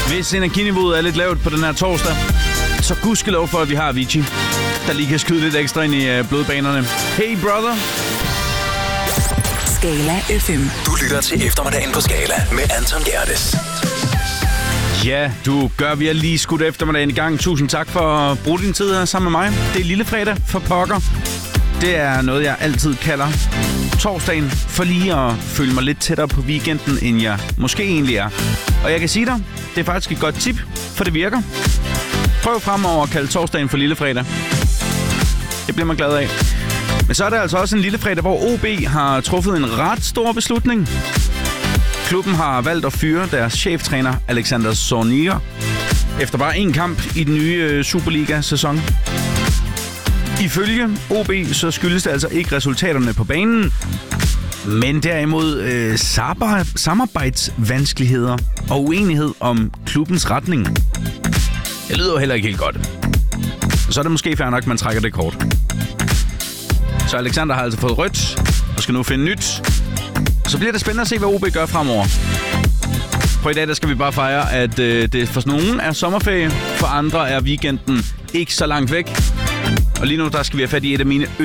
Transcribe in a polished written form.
Hvis energiniveauet er lidt lavt på den her torsdag, så gudskelov for, at vi har Avicii, der lige kan skyde lidt ekstra ind i blodbanerne. Hey brother! Skala FM. Du lytter til eftermiddagen på Skala med Anton Gerdes. Ja, du gør vi lige skudt eftermiddagen i gang. Tusind tak for at bruge din tid her sammen med mig. Det er lille fredag for pokker. Det er noget, jeg altid kalder torsdagen, for lige at føle mig lidt tættere på weekenden, end jeg måske egentlig er. Og jeg kan sige dig, det er faktisk et godt tip, for det virker. Prøv fremover at kalde torsdagen for lille fredag. Det bliver man glad af. Men så er der altså også en lille fredag, hvor OB har truffet en ret stor beslutning. Klubben har valgt at fyre deres cheftræner Alexander Zorniger efter bare én kamp i den nye Superliga-sæson. Ifølge OB så skyldes det altså ikke resultaterne på banen, men derimod samarbejdsvanskeligheder og uenighed om klubbens retning. Det lyder jo heller ikke helt godt. Så er det måske fair nok, at man trækker det kort. Så Alexander har altså fået rødt og skal nu finde nyt. Så bliver det spændende at se, hvad OB gør fremover. For i dag der skal vi bare fejre, at det for nogen er sommerferie, for andre er weekenden ikke så langt væk. Og lige nu der skal vi have fat i et af mine